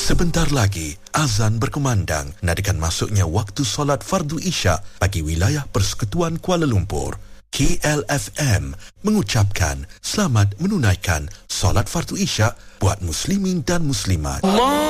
Sebentar lagi, azan berkumandang nadikan masuknya waktu solat fardu isyak bagi wilayah Persekutuan Kuala Lumpur. KLFM mengucapkan selamat menunaikan solat fardu isyak buat muslimin dan muslimat.